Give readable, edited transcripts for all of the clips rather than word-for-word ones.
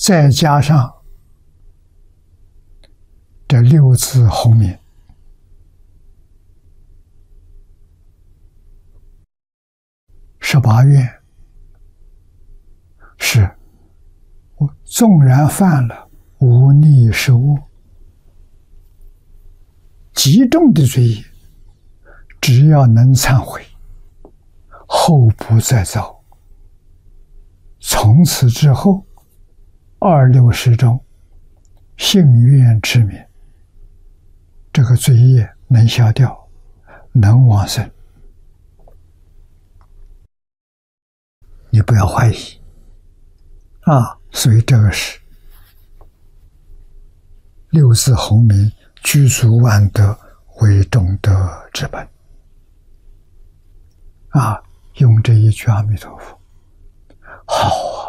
再加上这六字洪名，18愿是我纵然犯了无逆失恶极重的罪业，只要能忏悔，后不再造，从此之后26世中幸愿持免，这个罪业能消掉，能往生。你不要怀疑所以这个是六字洪名，具足万德为重德之本用这一句阿弥陀佛好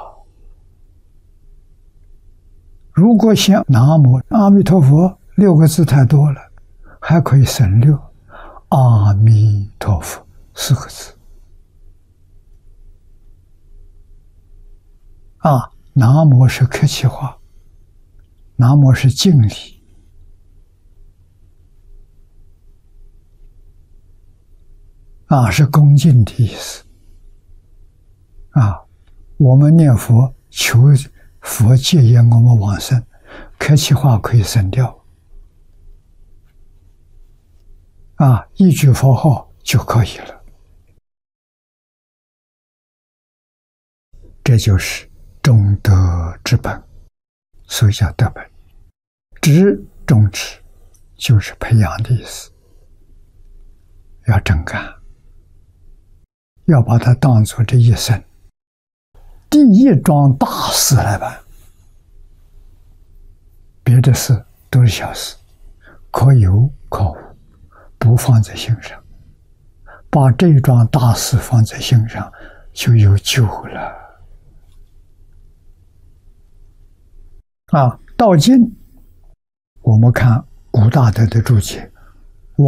如果想南无阿弥陀佛6个字太多了，还可以省略阿弥陀佛4个字南无是客气话，南无是敬礼是恭敬的意思我们念佛求佛戒言我们往生，客气话可以省掉一句佛号就可以了。这就是重德之本，所以叫德本。知重知就是培养的意思，要真干，要把它当作这一生第一桩大事来办，别的事都是小事，可有可无，不放在心上，把这一桩大事放在心上，就有救了。到今我们看古大德的注解，